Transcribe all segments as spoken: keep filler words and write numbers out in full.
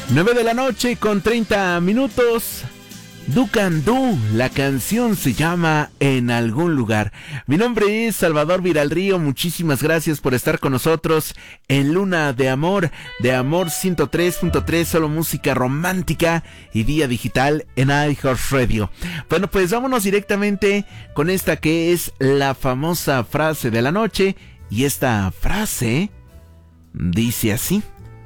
nueve de la noche con treinta minutos. Ducandú, la canción se llama En algún lugar. Mi nombre es Salvador Viralrío, muchísimas gracias por estar con nosotros en Luna de Amor, de Amor ciento tres punto tres, solo música romántica y día digital en iHeartRadio. Bueno, pues vámonos directamente con esta que es la famosa frase de la noche, y esta frase dice así: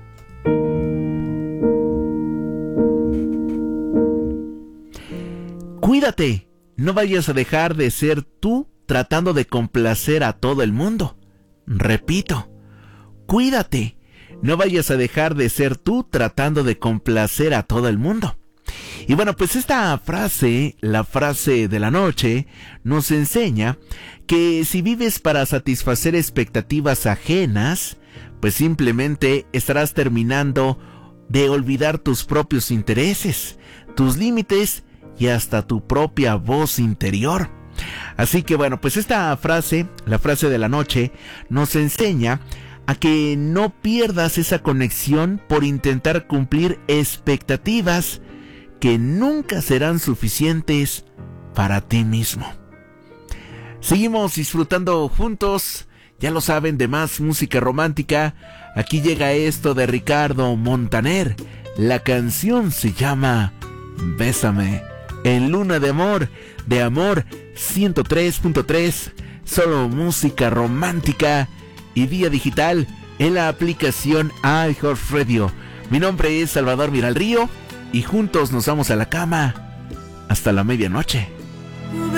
cuídate, no vayas a dejar de ser tú tratando de complacer a todo el mundo. Repito, cuídate, no vayas a dejar de ser tú tratando de complacer a todo el mundo. Y bueno, pues esta frase, la frase de la noche, nos enseña que si vives para satisfacer expectativas ajenas, pues simplemente estarás terminando de olvidar tus propios intereses, tus límites y hasta tu propia voz interior. Así que bueno, pues esta frase, la frase de la noche, nos enseña a que no pierdas esa conexión por intentar cumplir expectativas que nunca serán suficientes para ti mismo. Seguimos disfrutando juntos, ya lo saben, de más música romántica. Aquí llega esto de Ricardo Montaner. La canción se llama Bésame. En Luna de Amor, de Amor ciento tres punto tres, solo música romántica y día digital en la aplicación iHeartRadio. Mi nombre es Salvador Viralrío y juntos nos vamos a la cama hasta la medianoche.